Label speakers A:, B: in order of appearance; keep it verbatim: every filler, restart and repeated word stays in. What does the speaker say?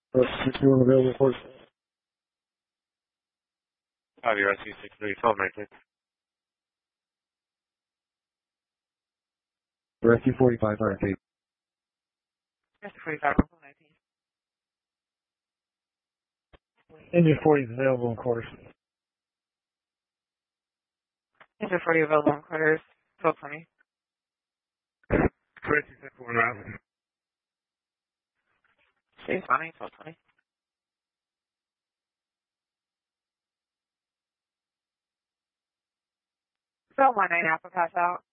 A: Uh, sixty-one available course.
B: Five your S U six three twelve nineteen.
A: Rescue forty-five nineteen.
C: Rescue forty-five nineteen.
A: Engine forty is available in course.
C: Engine forty available in quarters. twelve twenty.
B: Rescue six one route.
C: Chase twenty, twelve twenty. About one nine half a pass out.